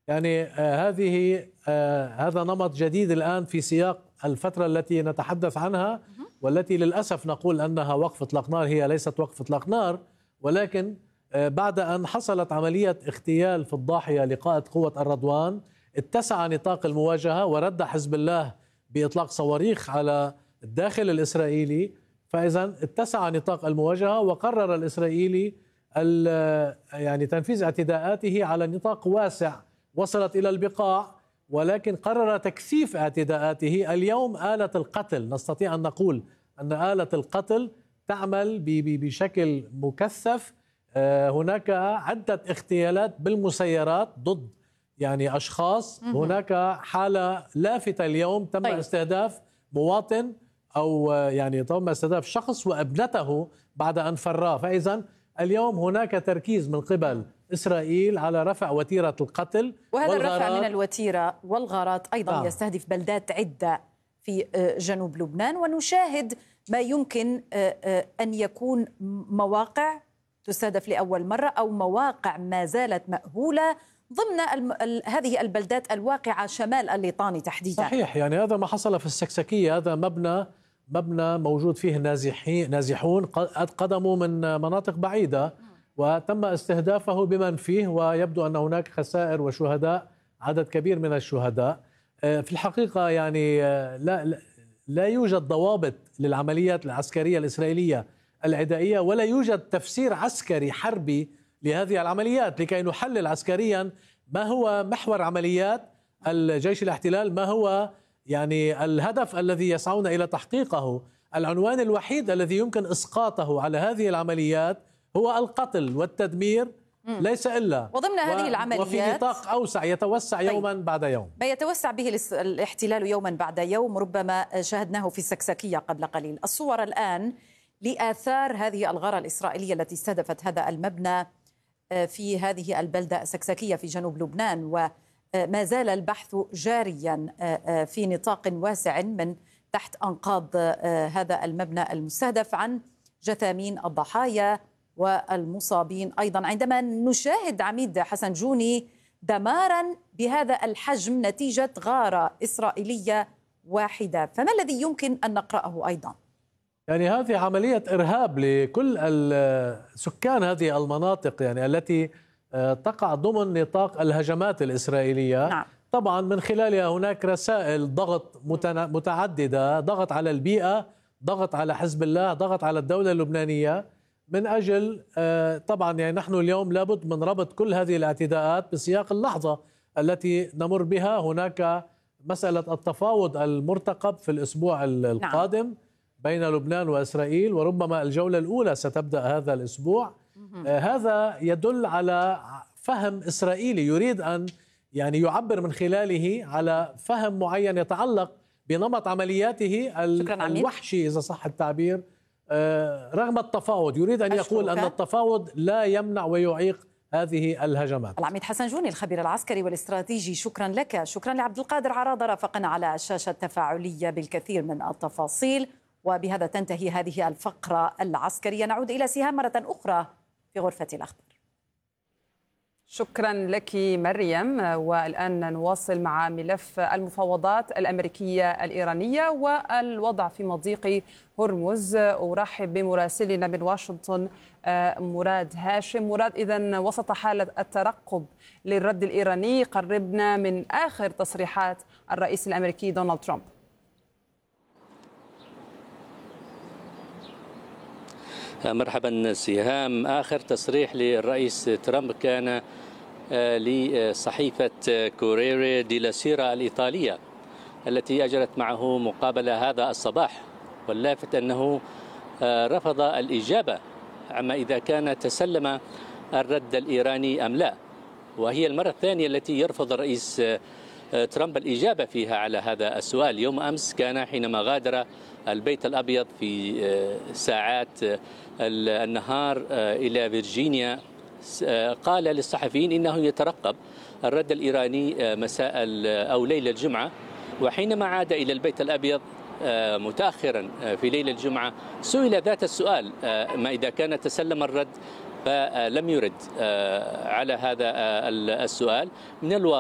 يعني هذا نمط جديد الآن في سياق الفترة التي نتحدث عنها، والتي للأسف نقول أنها وقف إطلاق نار. هي ليست وقف إطلاق نار، ولكن بعد أن حصلت عملية اغتيال في الضاحية لقائد قوة الرضوان اتسع نطاق المواجهة، ورد حزب الله بإطلاق صواريخ على الداخل الإسرائيلي. فإذا اتسع نطاق المواجهة، وقرر الإسرائيلي يعني تنفيذ اعتداءاته على نطاق واسع وصلت إلى البقاع، ولكن قرر تكثيف اعتداءاته. اليوم آلة القتل نستطيع أن نقول أن آلة القتل تعمل بشكل مكثف. هناك عدة اغتيالات بالمسيرات ضد يعني أشخاص. هناك حالة لافتة اليوم، تم استهداف مواطن أو يعني تم استهداف شخص وابنته بعد أن فراه. فإذا اليوم هناك تركيز من قبل إسرائيل على رفع وتيرة القتل، وهذا الرفع من الوتيرة والغارات أيضا يستهدف بلدات عدة في جنوب لبنان. ونشاهد ما يمكن أن يكون مواقع تستهدف لأول مرة أو مواقع ما زالت مأهولة ضمن هذه البلدات الواقعة شمال الليطاني تحديدا. صحيح، يعني هذا ما حصل في السكسكية. هذا مبنى موجود فيه نازحون قدموا من مناطق بعيدة، وتم استهدافه بمن فيه، ويبدو أن هناك خسائر وشهداء، عدد كبير من الشهداء. في الحقيقة يعني لا يوجد ضوابط للعمليات العسكرية الإسرائيلية العدائية، ولا يوجد تفسير عسكري حربي لهذه العمليات لكي نحلل عسكريا ما هو محور عمليات الجيش الاحتلال، ما هو يعني الهدف الذي يسعون إلى تحقيقه. العنوان الوحيد الذي يمكن إسقاطه على هذه العمليات هو القتل والتدمير، ليس إلا. وضمن هذه العمليات وفي نطاق أوسع يتوسع يوما بعد يوم، ما يتوسع به الاحتلال يوما بعد يوم، ربما شاهدناه في السكسكية قبل قليل. الصور الآن لآثار هذه الغارة الإسرائيلية التي استهدفت هذا المبنى في هذه البلدة السكسكية في جنوب لبنان، وما زال البحث جاريا في نطاق واسع من تحت أنقاض هذا المبنى المستهدف عن جثامين الضحايا والمصابين أيضا. عندما نشاهد عميد حسن جوني دمارا بهذا الحجم نتيجة غارة إسرائيلية واحدة، فما الذي يمكن أن نقرأه أيضا؟ يعني هذه عملية إرهاب لكل سكان هذه المناطق، يعني التي تقع ضمن نطاق الهجمات الإسرائيلية. نعم. طبعا من خلالها هناك رسائل ضغط متعددة، ضغط على البيئة، ضغط على حزب الله، ضغط على الدولة اللبنانية، من أجل طبعا يعني نحن اليوم لابد من ربط كل هذه الاعتداءات بسياق اللحظة التي نمر بها. هناك مسألة التفاوض المرتقب في الأسبوع القادم. نعم. بين لبنان وإسرائيل، وربما الجولة الأولى ستبدأ هذا الأسبوع. هذا يدل على فهم إسرائيلي يريد أن يعني يعبر من خلاله على فهم معين يتعلق بنمط عملياته الوحشي إذا صح التعبير، رغم التفاوض. يريد أن يقول أن التفاوض لا يمنع ويعيق هذه الهجمات. العميد حسن جوني الخبير العسكري والاستراتيجي، شكرا لك. شكرا لعبد القادر عراضة رافقنا على الشاشة التفاعلية بالكثير من التفاصيل. وبهذا تنتهي هذه الفقرة العسكرية. نعود إلى سهام مرة أخرى في غرفة الأخبار. شكرا لك مريم. والآن نواصل مع ملف المفاوضات الأمريكية الإيرانية والوضع في مضيق هرمز. أرحب بمراسلنا من واشنطن مراد هاشم. مراد، إذن وسط حالة الترقب للرد الإيراني، قربنا من آخر تصريحات الرئيس الأمريكي دونالد ترامب. مرحبا سهام. آخر تصريح للرئيس ترامب كان لصحيفة كوريري دي لا سيرا الإيطالية التي أجرت معه مقابلة هذا الصباح، واللافت أنه رفض الإجابة عما إذا كان تسلم الرد الإيراني أم لا، وهي المرة الثانية التي يرفض الرئيس ترامب الإجابة فيها على هذا السؤال. يوم أمس كان حينما غادر البيت الأبيض في ساعات النهار إلى فيرجينيا، قال للصحفيين إنه يترقب الرد الإيراني مساء أو ليلة الجمعة. وحينما عاد إلى البيت الأبيض متأخرا في ليلة الجمعة سئل ذات السؤال ما إذا كان تسلم الرد، فلم يرد على هذا السؤال. من الواضح